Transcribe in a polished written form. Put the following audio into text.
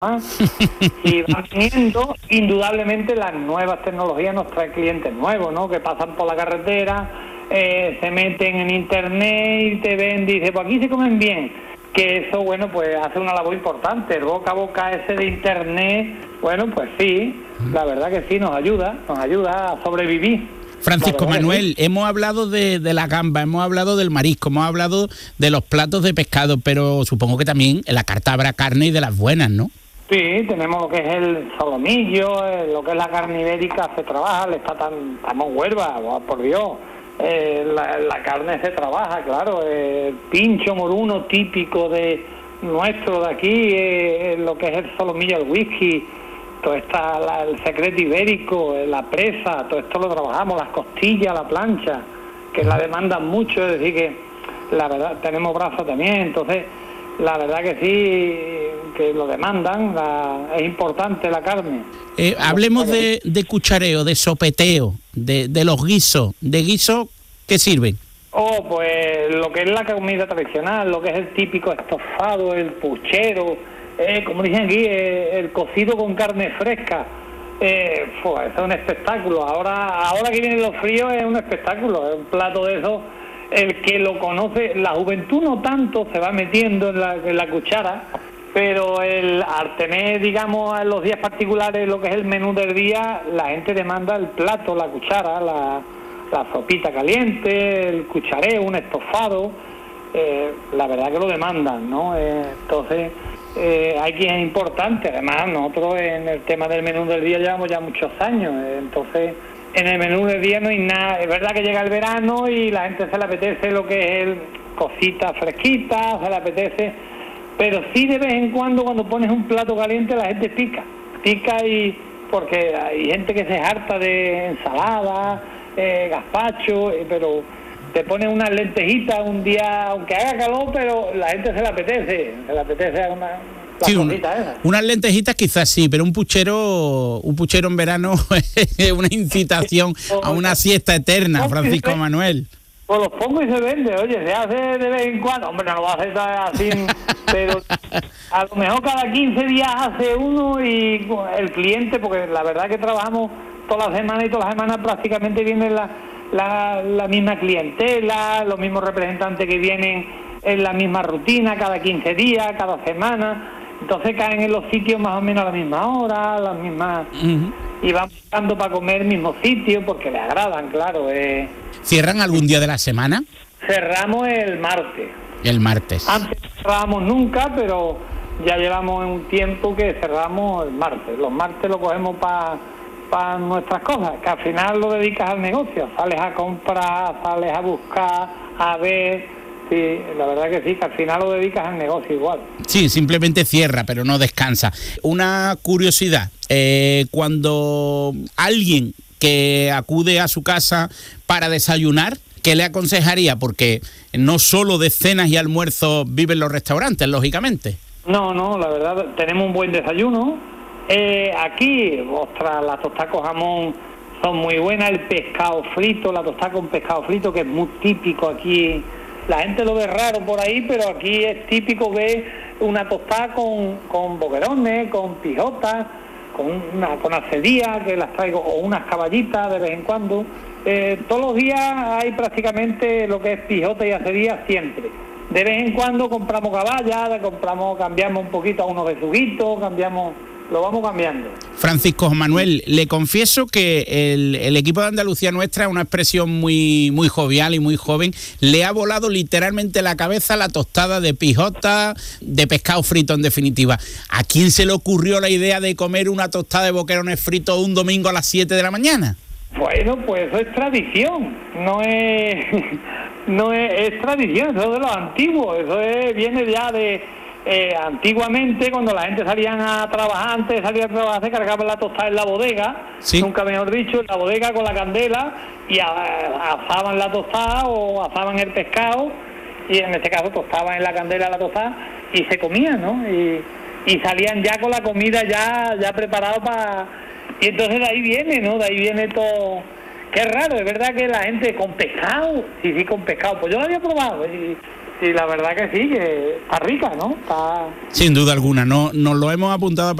y van viniendo. Indudablemente las nuevas tecnologías nos traen clientes nuevos, ¿no? Que pasan por la carretera, se meten en internet y te ven, dice, pues aquí se comen bien. Que eso, bueno, pues hace una labor importante. El boca a boca ese de internet, bueno, pues sí, la verdad que sí, nos ayuda a sobrevivir. Francisco Manuel, hemos hablado de la gamba, hemos hablado del marisco, hemos hablado de los platos de pescado, pero supongo que también en la carta habrá carne y de las buenas, ¿no? Sí, tenemos lo que es el solomillo, lo que es la carne ibérica se trabaja, estamos Huelva, por Dios. La carne se trabaja, claro, el pincho moruno típico de nuestro de aquí, lo que es el solomillo, el whisky, todo está el secreto ibérico, la presa, todo esto lo trabajamos, las costillas, la plancha, que la demandan mucho, es decir que la verdad tenemos brazos también, entonces la verdad que sí, que lo demandan, es importante la carne. Hablemos de cuchareo, de sopeteo, de los guisos, ¿de guiso qué sirven? Pues lo que es la comida tradicional, lo que es el típico estofado, el puchero, como dicen aquí, el cocido con carne fresca, pues es un espectáculo. Ahora que vienen los fríos es un espectáculo, es un plato de esos. El que lo conoce, la juventud no tanto se va metiendo en la cuchara, pero al tener, digamos, en los días particulares lo que es el menú del día, la gente demanda el plato, la cuchara, la sopita caliente, el cuchareo, un estofado, la verdad que lo demandan, ¿no? Entonces, hay quien es importante. Además, nosotros en el tema del menú del día llevamos ya muchos años, entonces en el menú del día no hay nada. Es verdad que llega el verano y la gente se le apetece lo que es cositas fresquitas, se le apetece, pero sí de vez en cuando pones un plato caliente la gente pica y porque hay gente que se harta de ensalada, gazpacho, pero te pones unas lentejitas un día, aunque haga calor, pero la gente se le apetece unas lentejitas quizás sí, pero un puchero en verano es una incitación a una siesta eterna, Francisco Manuel. Pues los pongo y se vende, oye, se hace de vez en cuando, hombre, no lo va a hacer así, pero a lo mejor cada 15 días hace uno y el cliente, porque la verdad que trabajamos todas las semanas y todas las semanas prácticamente viene la misma clientela, los mismos representantes que vienen en la misma rutina, cada 15 días, cada semana, entonces caen en los sitios más o menos a la misma hora, las mismas, y van buscando para comer el mismo sitio porque les agradan, claro. ¿Cierran algún día de la semana? Cerramos el martes. El martes. Antes no cerrábamos nunca, pero ya llevamos un tiempo que cerramos el martes. Los martes lo cogemos para nuestras cosas, que al final lo dedicas al negocio, sales a comprar, sales a buscar, a ver. Sí, la verdad que sí, que al final lo dedicas al negocio igual. Sí, simplemente cierra, pero no descansa. Una curiosidad, cuando alguien que acude a su casa para desayunar, ¿qué le aconsejaría? Porque no solo de cenas y almuerzos viven los restaurantes, lógicamente. No, la verdad, tenemos un buen desayuno. Aquí, ostras, las tostadas con jamón son muy buenas, el pescado frito, la tostada con pescado frito, que es muy típico aquí. La gente lo ve raro por ahí, pero aquí es típico ver una tostada con boquerones, con pijotas, con acedía, que las traigo, o unas caballitas de vez en cuando. Todos los días hay prácticamente lo que es pijota y acedía siempre. De vez en cuando compramos caballas, cambiamos un poquito a unos besuguitos, lo vamos cambiando. Francisco Manuel, le confieso que el equipo de Andalucía Nuestra es una expresión muy, muy jovial y muy joven. Le ha volado literalmente la cabeza la tostada de pijota, de pescado frito en definitiva. ¿A quién se le ocurrió la idea de comer una tostada de boquerones fritos un domingo a las 7 de la mañana? Bueno, pues eso es tradición, es tradición, eso es de los antiguos, viene ya de... antiguamente, cuando la gente salía a trabajar, se cargaban la tostada en la bodega, sí. Nunca mejor dicho, en la bodega con la candela, y asaban la tostada o asaban el pescado, y en este caso tostaban en la candela la tostada y se comía, ¿no? Y salían ya con la comida ya preparado para... Y entonces de ahí viene, ¿no? De ahí viene todo... Qué raro, es verdad que la gente con pescado, sí, con pescado, pues yo lo había probado, Sí, la verdad que sí, que está rica, ¿no? Está... Sin duda alguna, no nos lo hemos apuntado